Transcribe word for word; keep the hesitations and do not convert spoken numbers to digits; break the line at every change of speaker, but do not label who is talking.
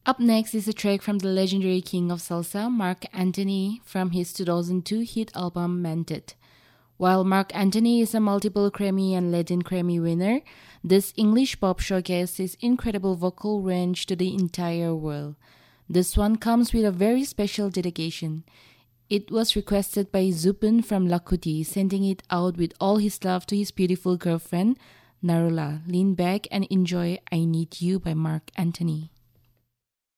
Up next is a track from the legendary king of salsa, Marc Anthony, from his two thousand two hit album Meant It. While Marc Anthony is a multiple Grammy and Latin Grammy winner, this English pop showcased his incredible vocal range to the entire world. This one comes with a very special dedication. It was requested by Zubin from Lakudi, sending it out with all his love to his beautiful girlfriend, Narula. Lean back and enjoy I Need You by Marc Anthony.